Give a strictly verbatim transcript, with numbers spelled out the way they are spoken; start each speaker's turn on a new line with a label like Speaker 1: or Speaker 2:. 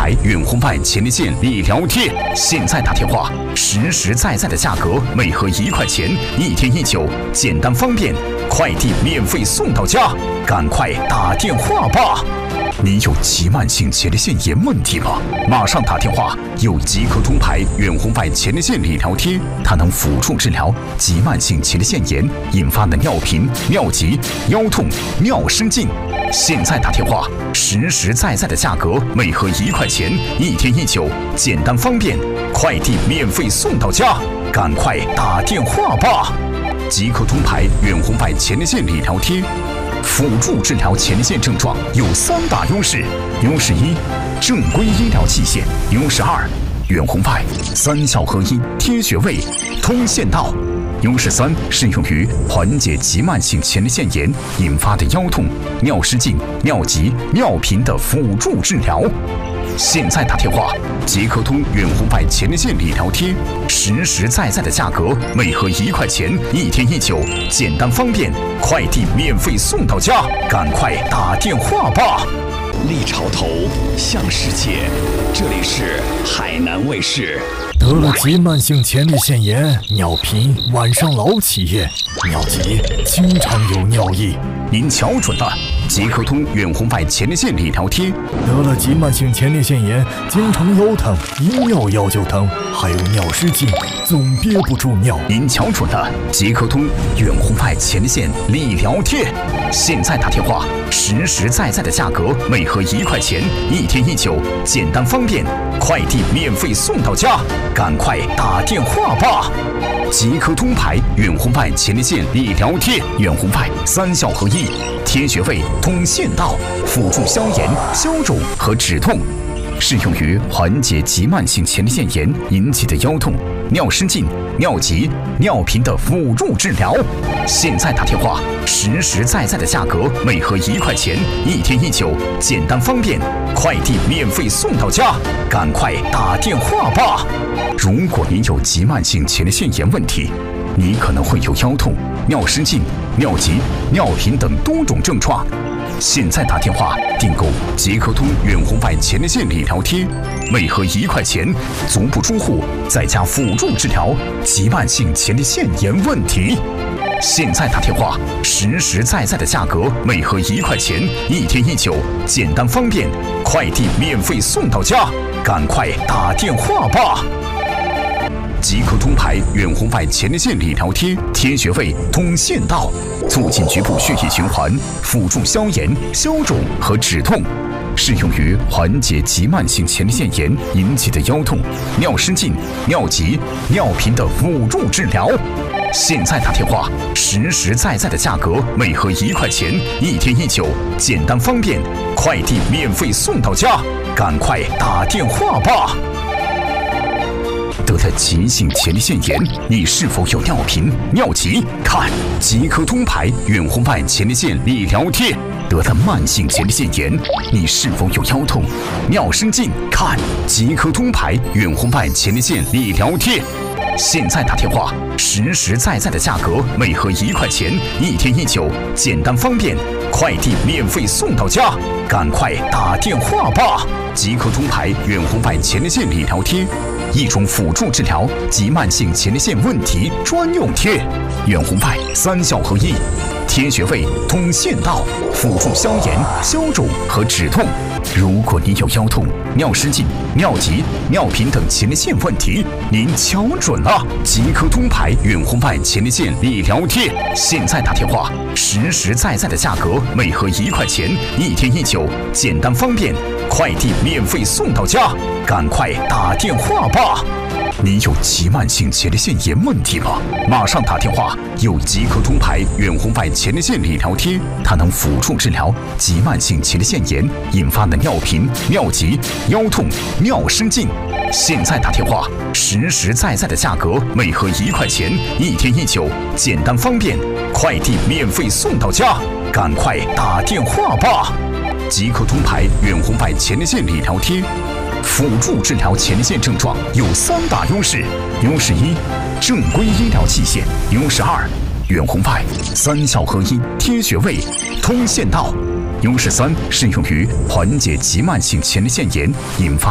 Speaker 1: 牌远红外前列腺理疗贴，现在打电话，实实在在的价格，每盒一块钱，一天一九，简单方便，快递免费送到家，赶快打电话吧！你有急慢性前列腺炎问题吗？马上打电话！有即可通牌远红外前列腺理疗贴，它能辅助治疗急慢性前列腺炎引发的尿频、尿急、腰痛、尿失禁。现在打电话，实实在在的价格，每盒一块钱，一天一九，简单方便，快递免费送到家，赶快打电话吧！即可通牌远红外前列腺理疗贴。辅助治疗前列腺症状有三大优势：优势一，正规医疗器械；优势二，远红外三效合一，贴穴位，通线道；优势三，适用于缓解急慢性前列腺炎引发的腰痛、尿失禁、尿急、尿频的辅助治疗。现在打电话，即可通远红外前列腺理疗贴，实实在在的价格，每盒一块钱，一天一九，简单方便，快递免费送到家，赶快打电话吧！
Speaker 2: 立潮头向世界，这里是海南卫视。
Speaker 3: 得了急慢性前列腺炎，尿频，晚上老起夜，尿急，经常有尿意。
Speaker 1: 您瞧准了，即可通远红外前列腺理疗贴。
Speaker 3: 得了急慢性前列腺炎，经常腰疼，一尿腰就疼，还有尿失禁，总憋不住尿。
Speaker 1: 您瞧准了，即可通远红外前列腺理疗贴。现在打电话，实实在在的价格，每盒一块钱，一天一九，简单方便，快递免费送到家，赶快打电话吧！即可通牌远红外前列腺理疗贴，远红外三效合一，贴穴位，通线道，辅助消炎、消肿和止痛，适用于缓解急慢性前列腺炎引起的腰痛、尿失禁、尿急、尿频的辅助治疗。现在打电话，实实在在的价格，每盒一块钱，一天一九，简单方便，快递免费送到家，赶快打电话吧！如果您有急慢性前列腺炎问题，你可能会有腰痛、尿失禁、尿急、尿频等多种症状。现在打电话订购即可通远红外前列腺理疗贴，每盒一块钱，足不出户，在家辅助治疗急慢性前列腺炎问题。现在打电话，实实在在的价格，每盒一块钱，一天一九，简单方便，快递免费送到家，赶快打电话吧！即可通牌远红外前列腺理疗贴，贴穴位，通线道，促进局部血液循环，辅助消炎、消肿和止痛，适用于缓解急慢性前列腺炎引起的腰痛、尿失禁、尿急、尿频的辅助治疗。现在打电话，实实在在的价格，每盒一块钱，一天一九，简单方便，快递免费送到家，赶快打电话吧！得了急性前列腺炎，你是否有尿频、尿急？看即可通牌远红外前列腺理疗贴。得了慢性前列腺炎，你是否有腰痛、尿失禁？看即可通牌远红外前列腺理疗贴。现在打电话，实实在在的价格，每盒一块钱，一天一九，简单方便，快递免费送到家，赶快打电话吧！即可通牌远红外前列腺理疗贴，一种辅助治疗急慢性前列腺问题专用贴，远红外三效合一，贴穴位，通线道，辅助消炎、消肿和止痛。如果你有腰痛、尿失禁、尿急、尿频等前列腺问题，您瞧准了，即可通牌远红外前列腺理疗贴。现在打电话，实实在在的价格，每盒一块钱，一天一九，简单方便，快递免费送到家，赶快打电话吧！你有急慢性前列腺炎问题吗？马上打电话！有即可通牌远红外前列腺理疗贴，它能辅助治疗急慢性前列腺炎引发的尿频、尿急、腰痛、尿失禁。现在打电话，实实在在的价格，每盒一块钱，一天一九，简单方便，快递免费送到家，赶快打电话吧！即可通牌远红外前列腺理疗贴。辅助治疗前列腺症状有三大优势：优势一，正规医疗器械；优势二，远红外三效合一，贴穴位，通线道；优势三，适用于缓解急慢性前列腺炎引发